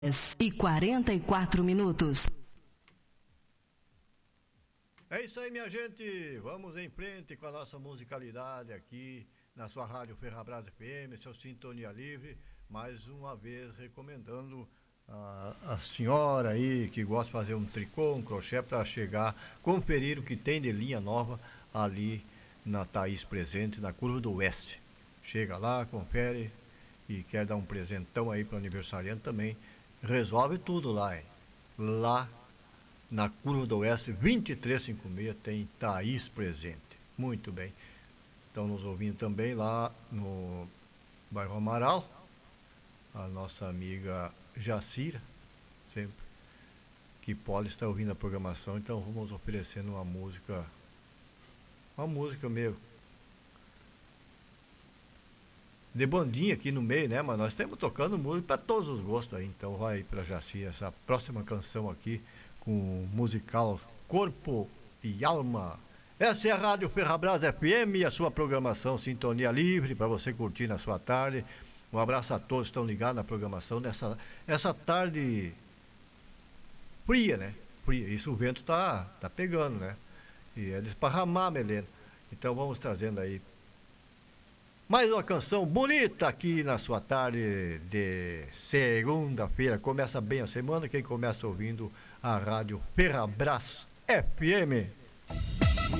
10h44. É isso aí, minha gente. Vamos em frente com a nossa musicalidade aqui na sua rádio Ferrabras FM, seu Sintonia Livre. Mais uma vez recomendando a senhora aí que gosta de fazer um tricô, um crochê, para chegar, conferir o que tem de linha nova ali na Thaís Presente, na Curva do Oeste. Chega lá, confere e quer dar um presentão aí para o aniversariante também. Resolve tudo lá, hein? Lá na Curva do Oeste 2356 tem Thaís Presente. Muito bem. Estão nos ouvindo também lá no bairro Amaral, a nossa amiga Jacira, sempre que pode estar ouvindo a programação. Então vamos oferecendo uma música meio de bandinha aqui no meio, né? Mas nós estamos tocando música para todos os gostos aí. Então vai aí para Jacira essa próxima canção aqui com o musical Corpo e Alma. Essa é a Rádio Ferrabras FM e a sua programação Sintonia Livre para você curtir na sua tarde. Um abraço a todos que estão ligados na programação essa tarde fria, né? Fria. Isso o vento tá pegando, né? E é de esparramar, Melena. Então vamos trazendo aí mais uma canção bonita aqui na sua tarde de segunda-feira. Começa bem a semana, quem começa ouvindo a Rádio Ferrabras FM.